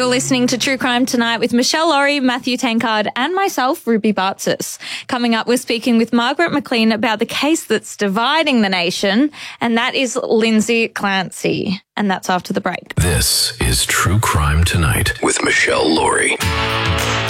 You're listening to True Crime Tonight with Michelle Laurie, Matthew Tankard, and myself, Ruby Bartzis. Coming up, we're speaking with Margaret McLean about the case that's dividing the nation, and that is Lindsay Clancy. And that's after the break. This is True Crime Tonight with Michelle Laurie.